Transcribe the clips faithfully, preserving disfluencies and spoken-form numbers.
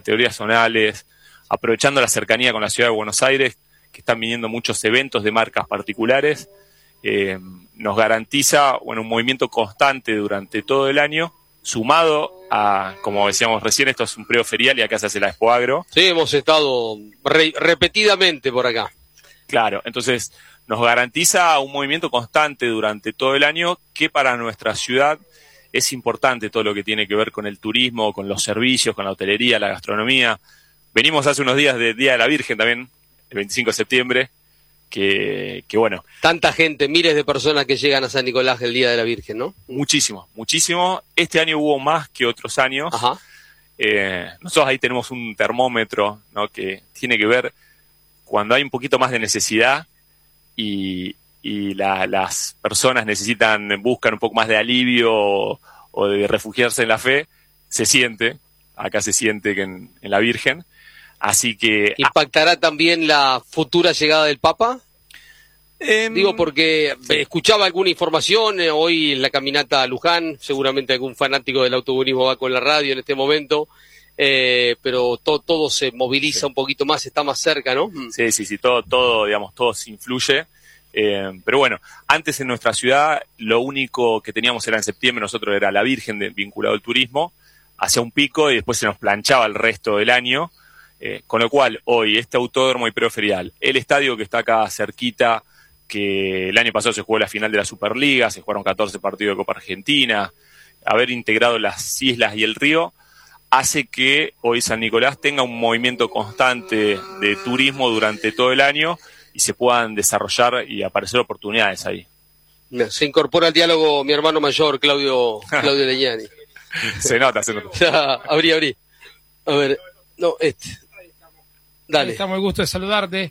categorías zonales, aprovechando la cercanía con la ciudad de Buenos Aires, que están viniendo muchos eventos de marcas particulares, eh, nos garantiza bueno, un movimiento constante durante todo el año, sumado a, como decíamos recién, esto es un periodo ferial y acá se hace la Expo Agro. Sí, hemos estado re- repetidamente por acá. Claro, entonces nos garantiza un movimiento constante durante todo el año que para nuestra ciudad es importante todo lo que tiene que ver con el turismo, con los servicios, con la hotelería, la gastronomía. Venimos hace unos días del Día de la Virgen también, el veinticinco de septiembre, que, que bueno. Tanta gente, miles de personas que llegan a San Nicolás el Día de la Virgen, ¿no? Muchísimo, muchísimo. Este año hubo más que otros años. Ajá. Eh, nosotros ahí tenemos un termómetro, ¿no? Que tiene que ver cuando hay un poquito más de necesidad y, y la, las personas necesitan, buscan un poco más de alivio o, o de refugiarse en la fe, se siente, acá se siente que en, en la Virgen. Así que... ¿Impactará también la futura llegada del Papa? Eh, Digo porque sí. Escuchaba alguna información, eh, hoy en la caminata a Luján, seguramente algún fanático del autoburismo va con la radio en este momento, eh, pero to, todo se moviliza sí. un poquito más, está más cerca, ¿no? Sí, sí, sí, todo, todo digamos, todo se influye. Eh, pero bueno, antes en nuestra ciudad lo único que teníamos era en septiembre, nosotros era la Virgen de, vinculado al turismo, hacía un pico y después se nos planchaba el resto del año. Eh, con lo cual, hoy, este autódromo y periodo ferial, el estadio que está acá cerquita, que el año pasado se jugó la final de la Superliga, se jugaron catorce partidos de Copa Argentina, haber integrado las islas y el río, hace que hoy San Nicolás tenga un movimiento constante de turismo durante todo el año y se puedan desarrollar y aparecer oportunidades ahí. Se incorpora al diálogo mi hermano mayor, Claudio, Claudio Legnani. Se nota, se nota. abrí, abrí. A ver, no, este... Dale. Estamos el gusto de saludarte.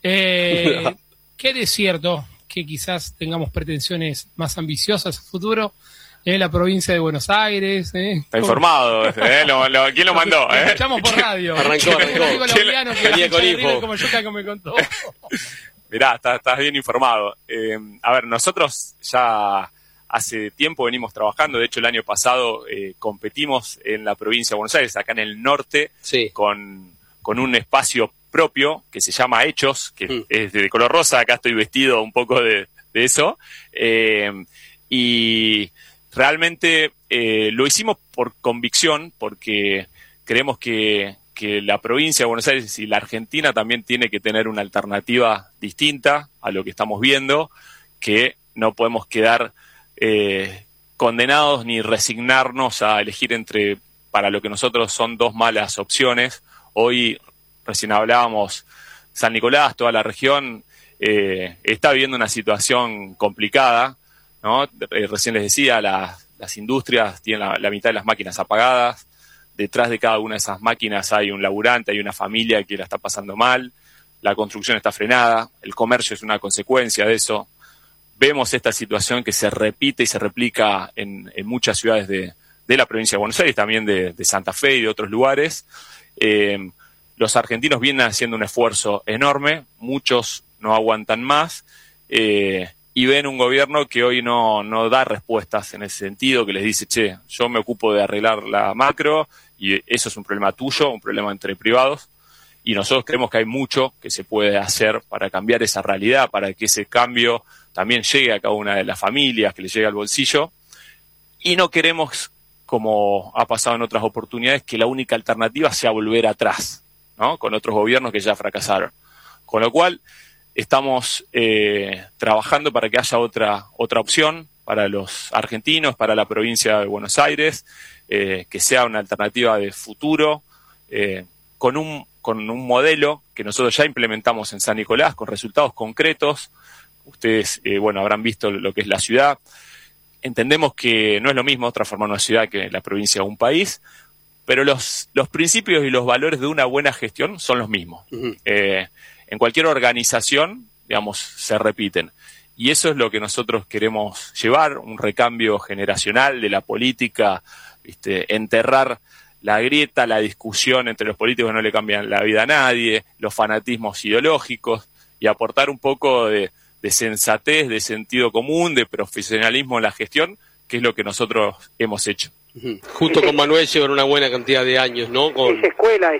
Eh, ¿Qué es cierto que quizás tengamos pretensiones más ambiciosas a futuro en la provincia de Buenos Aires? ¿eh? Está informado, ¿eh? lo, lo, ¿quién lo mandó? Lo eh? escuchamos por radio. Arrancó, arrancó. Venía con hijo. Como yo que me contó. Mirá, estás, estás bien informado. Eh, a ver, nosotros ya hace tiempo venimos trabajando, de hecho el año pasado eh, competimos en la provincia de Buenos Aires, acá en el norte, sí. con... con un espacio propio que se llama Hechos, que mm. es de color rosa, acá estoy vestido un poco de, de eso, eh, y realmente eh, lo hicimos por convicción, porque creemos que, que la provincia de Buenos Aires y la Argentina también tiene que tener una alternativa distinta a lo que estamos viendo, que no podemos quedar eh, condenados ni resignarnos a elegir entre, para lo que nosotros son dos malas opciones. Hoy, recién hablábamos, San Nicolás, toda la región, eh, está viviendo una situación complicada, ¿no? Eh, recién les decía, la, las industrias tienen la, la mitad de las máquinas apagadas, detrás de cada una de esas máquinas hay un laburante, hay una familia que la está pasando mal, la construcción está frenada, el comercio es una consecuencia de eso. Vemos esta situación que se repite y se replica en, en muchas ciudades de, de la provincia de Buenos Aires, también de, de Santa Fe y de otros lugares. Eh, los argentinos vienen haciendo un esfuerzo enorme, muchos no aguantan más, eh, y ven un gobierno que hoy no, no da respuestas en ese sentido, que les dice, che, yo me ocupo de arreglar la macro, y eso es un problema tuyo, un problema entre privados, y nosotros creemos que hay mucho que se puede hacer para cambiar esa realidad, para que ese cambio también llegue a cada una de las familias, que le llegue al bolsillo, y no queremos, como ha pasado en otras oportunidades, que la única alternativa sea volver atrás, ¿no? Con otros gobiernos que ya fracasaron. Con lo cual, estamos eh, trabajando para que haya otra, otra opción para los argentinos, para la provincia de Buenos Aires, eh, que sea una alternativa de futuro, eh, con un, con un modelo que nosotros ya implementamos en San Nicolás, con resultados concretos. Ustedes, eh, bueno, habrán visto lo que es la ciudad. Entendemos que no es lo mismo transformar una ciudad que la provincia de un país, pero los, los principios y los valores de una buena gestión son los mismos. Uh-huh. Eh, en cualquier organización, digamos, se repiten. Y eso es lo que nosotros queremos llevar, un recambio generacional de la política, ¿viste? Enterrar la grieta, la discusión entre los políticos que no le cambian la vida a nadie, los fanatismos ideológicos, y aportar un poco de, de sensatez, de sentido común, de profesionalismo en la gestión, que es lo que nosotros hemos hecho. Uh-huh. Junto con Manuel llevan una buena cantidad de años, ¿no? Con... Es escuela,